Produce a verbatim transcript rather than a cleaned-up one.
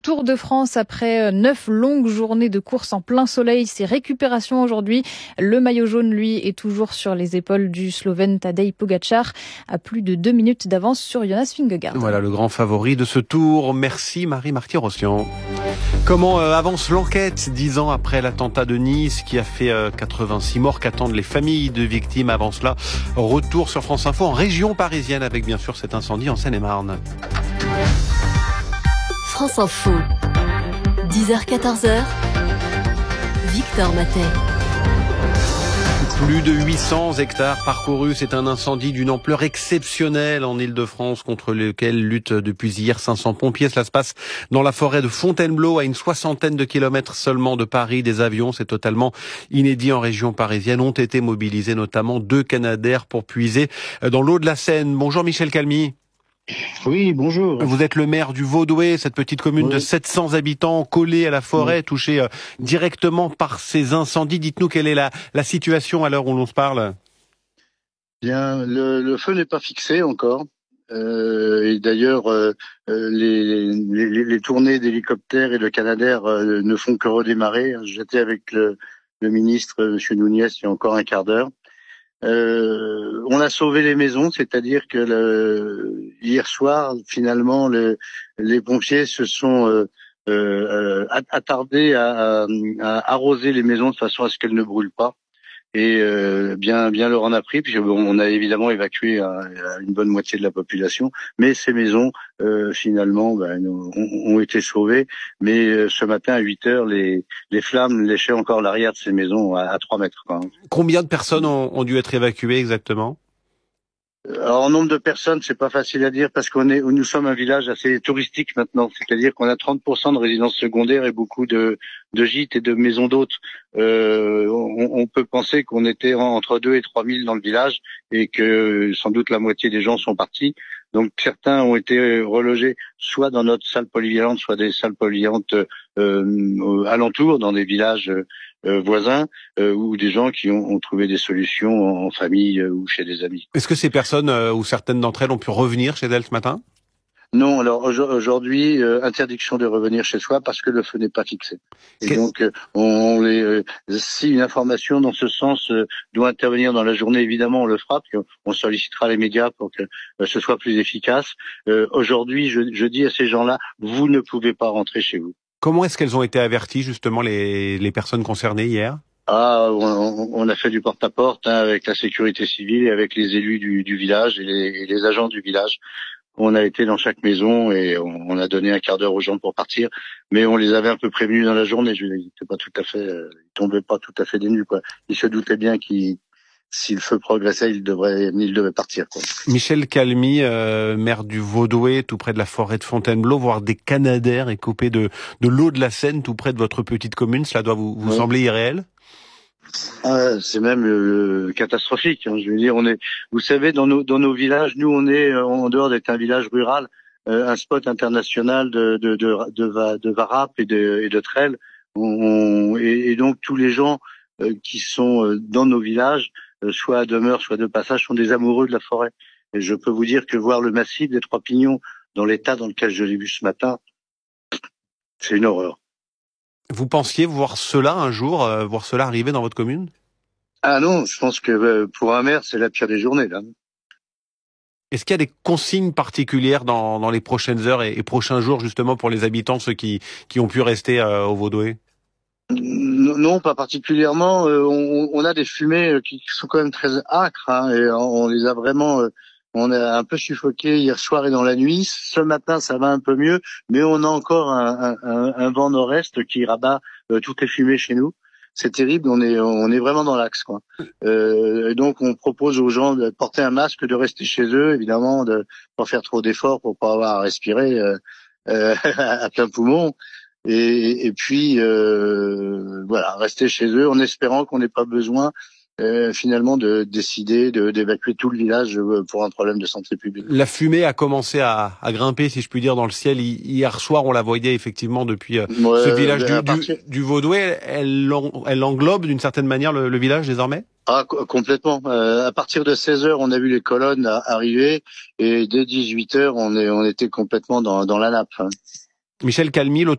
Tour de France après neuf longues journées de course en plein soleil. C'est récupération aujourd'hui. Le maillot jaune, lui, est toujours sur les épaules du Slovène Tadej Pogačar, à plus de deux minutes d'avance sur Jonas Vingegaard. Voilà le grand favori de ce Tour. Merci Marie Marty-Rossian. Comment euh, avance l'enquête dix ans après l'attentat de Nice qui a fait euh, quatre-vingt-six morts? Qu'attendent les familles de victimes avant cela? Retour sur France Info en région parisienne avec bien sûr cet incendie en Seine-et-Marne. France Info, dix heures quatorze heures, Victor Matet. Plus de huit cents hectares parcourus, c'est un incendie d'une ampleur exceptionnelle en Île-de-France contre lequel luttent depuis hier cinq cents pompiers. Cela se passe dans la forêt de Fontainebleau, à une soixantaine de kilomètres seulement de Paris. Des avions, c'est totalement inédit en région parisienne, ont été mobilisés, notamment deux Canadair pour puiser dans l'eau de la Seine. Bonjour Michel Calmy. Oui, bonjour. Vous êtes le maire du Vaudois, cette petite commune oui. de sept cents habitants collée à la forêt, oui. touchée euh, directement par ces incendies. Dites-nous quelle est la, la situation à l'heure où l'on se parle. Bien, le, le feu n'est pas fixé encore. Euh, et d'ailleurs, euh, les, les, les tournées d'hélicoptères et de Canadair euh, ne font que redémarrer. J'étais avec le, le ministre, M. Nouniès, il y a encore un quart d'heure. Euh, on a sauvé les maisons, c'est-à-dire que le, hier soir, finalement, le, les pompiers se sont euh, euh, attardés à, à, à arroser les maisons de façon à ce qu'elles ne brûlent pas. Et euh, bien, bien leur en a pris, puisque bon, on a évidemment évacué à, à une bonne moitié de la population, mais ces maisons euh, finalement ben, ont, ont été sauvées. Mais euh, ce matin à huit heures, les, les flammes léchaient encore l'arrière de ces maisons à, à trois mètres. Quoi. Combien de personnes ont, ont dû être évacuées exactement ? Alors, en nombre de personnes, c'est pas facile à dire parce qu'on est, nous sommes un village assez touristique maintenant. C'est-à-dire qu'on a trente pour cent de résidences secondaires et beaucoup de, de gîtes et de maisons d'hôtes. Euh, on, on peut penser qu'on était entre deux et trois mille dans le village et que sans doute la moitié des gens sont partis. Donc certains ont été relogés soit dans notre salle polyvalente, soit des salles polyvalentes euh, alentours, dans des villages euh, voisins, euh, ou des gens qui ont, ont trouvé des solutions en famille euh, ou chez des amis. Est-ce que ces personnes euh, ou certaines d'entre elles ont pu revenir chez elles ce matin ? Non, alors aujourd'hui, euh, interdiction de revenir chez soi parce que le feu n'est pas fixé. Et Qu'est-ce... donc, euh, on les, euh, si une information dans ce sens euh, doit intervenir dans la journée, évidemment, on le fera, puis on sollicitera les médias pour que euh, ce soit plus efficace. Euh, aujourd'hui, je, je dis à ces gens-là, vous ne pouvez pas rentrer chez vous. Comment est-ce qu'elles ont été averties, justement, les, les personnes concernées hier ? Ah, on, on a fait du porte-à-porte hein, avec la sécurité civile et avec les élus du, du village et les, et les agents du village. On a été dans chaque maison et on, on a donné un quart d'heure aux gens pour partir, mais on les avait un peu prévenus dans la journée. Je ils étaient pas tout à fait, euh, ils tombaient pas tout à fait des nues, quoi. Ils se doutaient bien qu'ils, si le feu progressait, ils devraient, ils devaient partir, quoi. Michel Calmy, euh, maire du Vaudois, tout près de la forêt de Fontainebleau, voir des Canadair et coupés de, de l'eau de la Seine, tout près de votre petite commune, cela doit vous, vous oui. sembler irréel? Ah, c'est même euh, catastrophique. Hein. Je veux dire, on est, vous savez, dans nos dans nos villages, nous, on est en dehors d'être un village rural, euh, un spot international de de de de, de Varap et de et de Trelle. On, et, et donc tous les gens euh, qui sont dans nos villages, euh, soit à demeure, soit de passage, sont des amoureux de la forêt. Et je peux vous dire que voir le massif des Trois Pignons dans l'état dans lequel je l'ai vu ce matin, c'est une horreur. Vous pensiez voir cela un jour, euh, voir cela arriver dans votre commune ? Ah non, je pense que euh, pour un maire, c'est la pire des journées, là. Est-ce qu'il y a des consignes particulières dans, dans les prochaines heures et, et prochains jours, justement, pour les habitants, ceux qui, qui ont pu rester euh, au Vaudois ? Non, pas particulièrement. Euh, on, on a des fumées qui sont quand même très âcres, hein, et on les a vraiment... Euh, on a un peu suffoqué hier soir et dans la nuit. Ce matin, ça va un peu mieux, mais on a encore un, un, un vent nord-est qui rabat euh, toutes les fumées chez nous. C'est terrible, on est on est vraiment dans l'axe, quoi. Euh, donc on propose aux gens de porter un masque, de rester chez eux, évidemment, de pas faire trop d'efforts pour pas avoir à respirer euh, euh, à plein poumon. Et, et puis euh, voilà, rester chez eux en espérant qu'on n'ait pas besoin Euh, finalement de décider de, d'évacuer tout le village pour un problème de santé publique. La fumée a commencé à, à grimper, si je puis dire, dans le ciel. Hier soir, on la voyait effectivement depuis euh, ouais, ce village du, partir... du, du Vaudois. Elle, elle englobe d'une certaine manière le, le village désormais ? Ah, co- complètement. Euh, à partir de seize heures, on a vu les colonnes arriver et dès dix-huit heures, on, est, on était complètement dans, dans la nappe. Hein. Michel Calmy,